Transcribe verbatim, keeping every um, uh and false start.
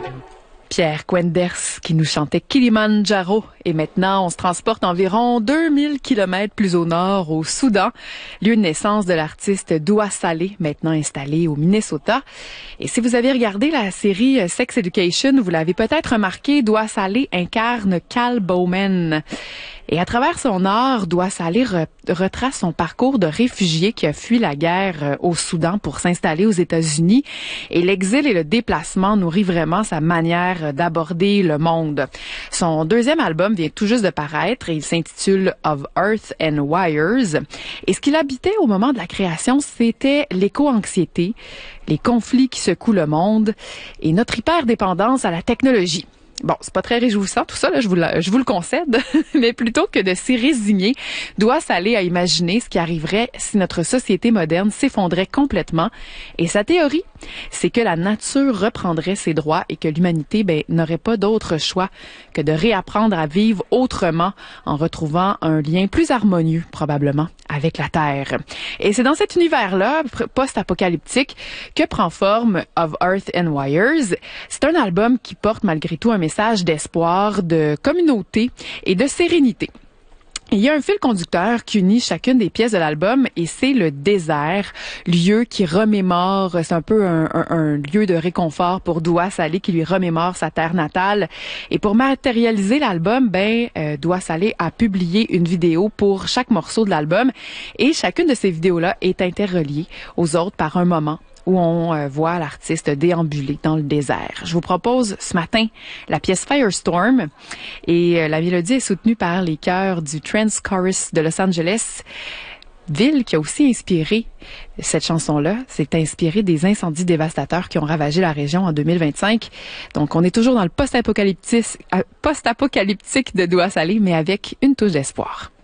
Pierre Quenders qui nous chantait Kilimandjaro. Et maintenant, on se transporte environ deux mille kilomètres plus au nord, au Soudan, lieu de naissance de l'artiste Doua Saleh, maintenant installé au Minnesota. Et si vous avez regardé la série Sex Education, vous l'avez peut-être remarqué, Doua Saleh incarne Cal Bowman. Et à travers son art, Doua Saleh re- retrace son parcours de réfugié qui a fui la guerre au Soudan pour s'installer aux États-Unis. Et l'exil et le déplacement nourrit vraiment sa manière d'aborder le monde. Son deuxième album vient tout juste de paraître et il s'intitule Of Earth and Wires. Et ce qu'il habitait au moment de la création, c'était l'éco-anxiété, les conflits qui secouent le monde et notre hyperdépendance à la technologie. Bon, c'est pas très réjouissant tout ça, là, je vous, la, je vous le concède, mais plutôt que de s'y résigner, Doua Saleh a imaginé ce qui arriverait si notre société moderne s'effondrait complètement. Et sa théorie, c'est que la nature reprendrait ses droits et que l'humanité ben, n'aurait pas d'autre choix que de réapprendre à vivre autrement en retrouvant un lien plus harmonieux, probablement, avec la Terre. Et c'est dans cet univers-là, post-apocalyptique, que prend forme Of Earth and Wires. C'est un album qui porte malgré tout un message d'espoir, de communauté et de sérénité. Il y a un fil conducteur qui unit chacune des pièces de l'album et c'est le désert, lieu qui remémore, c'est un peu un, un, un lieu de réconfort pour Doua Saleh qui lui remémore sa terre natale. Et pour matérialiser l'album, ben euh, Doua Saleh a publié une vidéo pour chaque morceau de l'album et chacune de ces vidéos-là est interreliée aux autres par un moment où on euh, voit l'artiste déambuler dans le désert. Je vous propose ce matin la pièce Firestorm et euh, la mélodie est soutenue par les chœurs du Trans Chorus de Los Angeles, ville qui a aussi inspiré cette chanson-là. C'est inspiré des incendies dévastateurs qui ont ravagé la région en deux mille vingt-cinq. Donc on est toujours dans le post-apocalyptique, post-apocalyptique de Doua Saleh, mais avec une touche d'espoir.